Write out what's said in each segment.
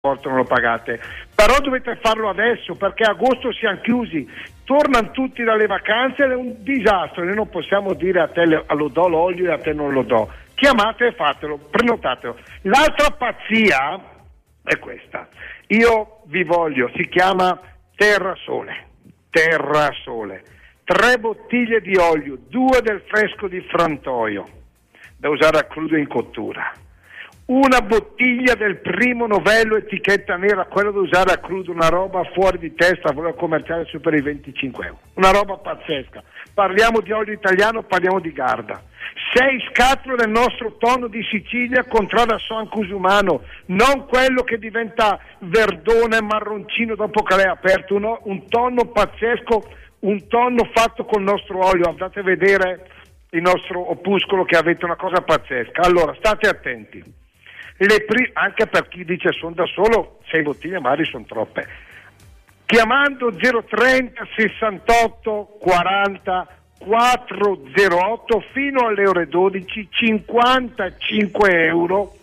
non lo pagate, però dovete farlo adesso perché a agosto siamo chiusi, tornano tutti dalle vacanze, è un disastro. Noi non possiamo dire a te lo do l'olio e a te non lo do. Chiamate e fatelo, prenotatelo. L'altra pazzia è questa, io vi voglio, si chiama Terrasole, 3 bottiglie di olio, 2 del fresco di Frantoio da usare a crudo in cottura, una bottiglia del primo novello etichetta nera, quello da usare a crudo, una roba fuori di testa, valore commerciale super i 25 euro, una roba pazzesca. Parliamo di olio italiano, parliamo di Garda. 6 scatole del nostro tonno di Sicilia contrada San Cusumano, non quello che diventa verdone e marroncino dopo che l'hai aperto, un tonno pazzesco, un tonno fatto col nostro olio. Andate a vedere il nostro opuscolo che avete una cosa pazzesca. Allora state attenti, anche per chi dice sono da solo, 6 bottiglie magari sono troppe. Chiamando 030 68 40 408 fino alle ore 12, 55 euro,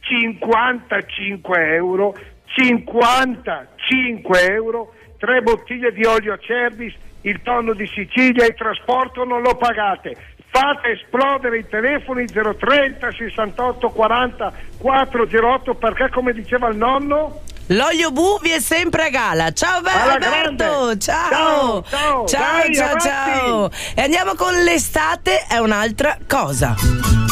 3 bottiglie di olio Acerbis, il tonno di Sicilia, il trasporto non lo pagate. Fate esplodere i telefoni 030 68 40 408 perché, come diceva il nonno, l'olio Bu vi è sempre a gala. Ciao Alberto, ciao. Dai, Ciao. E andiamo con l'estate, è un'altra cosa.